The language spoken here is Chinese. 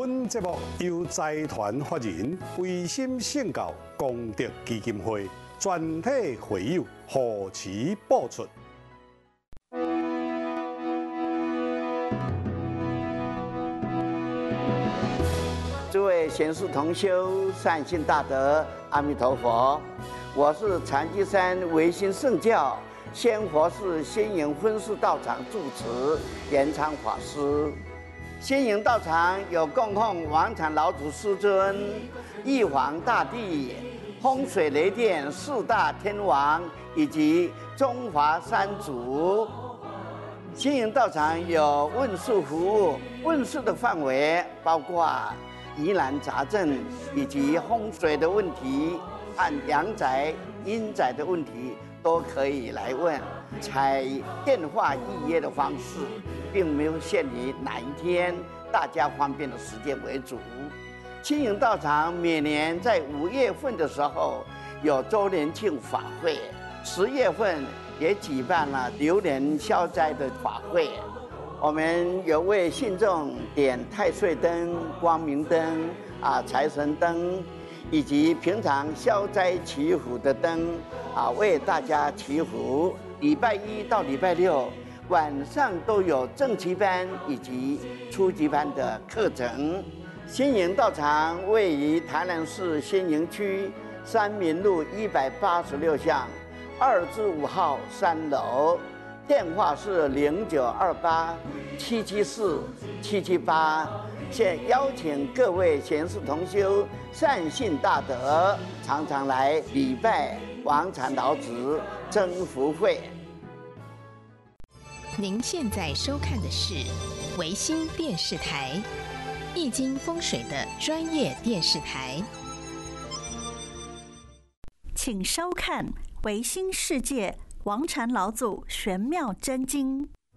本节目由财团法人维心圣教功德基金会全体会友护持播出。 诸位贤士同修、善信大德，阿弥陀佛！我是禅机山维心圣教仙佛寺仙营分寺道场住持延昌法师。仙营道场有供奉王禅老祖师尊、玉皇大帝、风水雷电四大天王以及中华三祖。仙营道场有问事服务，问事的范围包括疑难杂症以及风水的问题和阳宅、阴宅的问题都可以来问，采电话预约的方式，并没有限于哪一天，大家方便的时间为主。青营道场每年在5月份的时候有周年庆法会，10月份也举办了流年消灾的法会。我们有为信众点太岁灯、光明灯、财神灯，以及平常消灾祈福的灯，为大家祈福。礼拜1到礼拜6晚上都有正期班以及初级班的课程。仙营道场位于台南市仙营区三民路186巷2至5号3楼。电话是0928-774-778。现邀请各位贤士同修、善信大德，常常来礼拜王禅老子增福会。 您现在收看的是维新电视台，易经风水的专业电视台。 请收看维新世界王禅老祖玄妙真经。